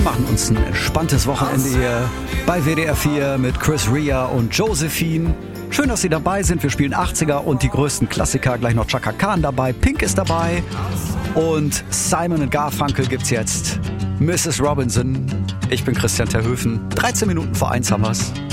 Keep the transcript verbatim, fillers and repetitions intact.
machen uns ein entspanntes Wochenende hier bei W D R vier mit Chris Rea und Josephine. Schön, dass Sie dabei sind. Wir spielen achtziger und die größten Klassiker. Gleich noch Chaka Khan dabei, Pink ist dabei und Simon und Garfunkel gibt's jetzt. Missus Robinson. Ich bin Christian Terhöfen. dreizehn Minuten vor eins haben wir's.